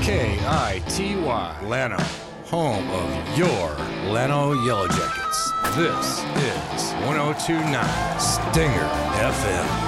KITY, Llano, home of your Llano Yellow Jackets. This is 102.9 Stinger FM.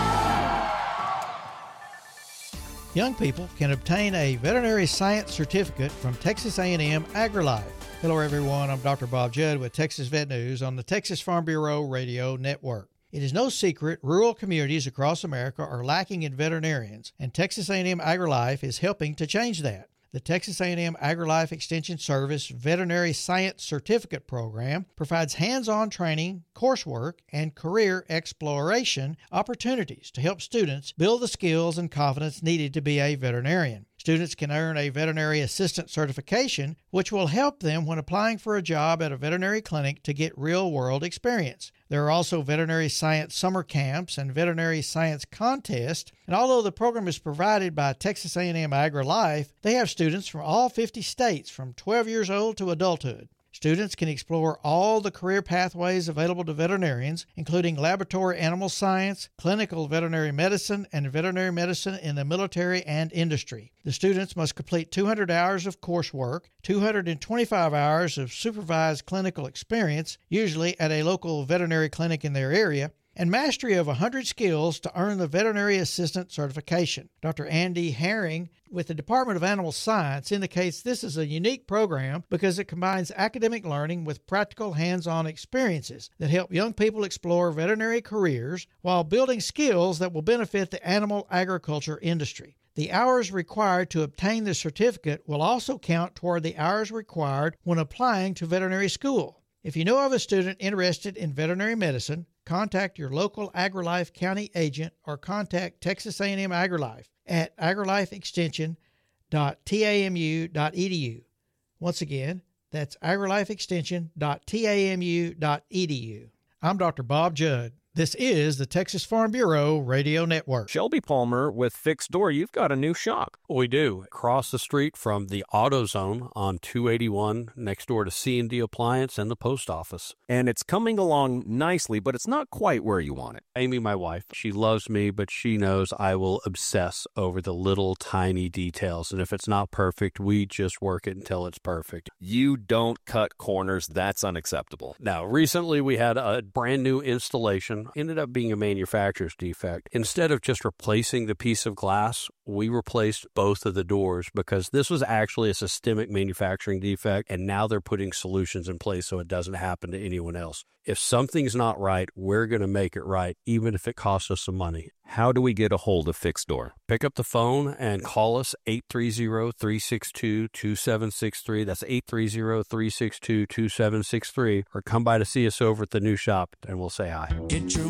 Young people can obtain a veterinary science certificate from Texas A&M AgriLife. Hello everyone, I'm Dr. Bob Judd with Texas Vet News on the Texas Farm Bureau Radio Network. It is no secret rural communities across America are lacking in veterinarians, and Texas A&M AgriLife is helping to change that. The Texas A&M AgriLife Extension Service Veterinary Science Certificate Program provides hands-on training, coursework, and career exploration opportunities to help students build the skills and confidence needed to be a veterinarian. Students can earn a veterinary assistant certification, which will help them when applying for a job at a veterinary clinic to get real-world experience. There are also veterinary science summer camps and veterinary science contests, and although the program is provided by Texas A&M AgriLife, they have students from all 50 states from 12 years old to adulthood. Students can explore all the career pathways available to veterinarians, including laboratory animal science, clinical veterinary medicine, and veterinary medicine in the military and industry. The students must complete 200 hours of coursework, 225 hours of supervised clinical experience, usually at a local veterinary clinic in their area, and mastery of 100 skills to earn the veterinary assistant certification. Dr. Andy Herring with the Department of Animal Science indicates this is a unique program because it combines academic learning with practical hands-on experiences that help young people explore veterinary careers while building skills that will benefit the animal agriculture industry. The hours required to obtain the certificate will also count toward the hours required when applying to veterinary school. If you know of a student interested in veterinary medicine, contact your local AgriLife County agent or contact Texas A&M AgriLife at agrilifeextension.tamu.edu. Once again, that's agrilifeextension.tamu.edu. I'm Dr. Bob Judd. This is the Texas Farm Bureau Radio Network. Shelby Palmer with Fixed Door, you've got a new shop. We do. Across the street from the AutoZone on 281, next door to C&D Appliance and the post office. And it's coming along nicely, but it's not quite where you want it. Amy, my wife, she loves me, but she knows I will obsess over the little tiny details. And if it's not perfect, we just work it until it's perfect. You don't cut corners. That's unacceptable. Now, recently we had a brand new installation. Ended up being a manufacturer's defect. Instead of just replacing the piece of glass, we replaced both of the doors because this was actually a systemic manufacturing defect, and now they're putting solutions in place so it doesn't happen to anyone else. If something's not right, we're going to make it right, even if it costs us some money. How do we get a hold of Fixed Door? Pick up the phone and call us 830-362-2763. That's 830-362-2763. Or come by to see us over at the new shop and we'll say hi. Get your